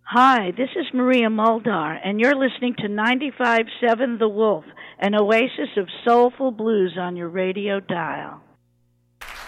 Hi, this is Maria Muldar, and you're listening to 95.7 The Wolf, an oasis of soulful blues on your radio dial.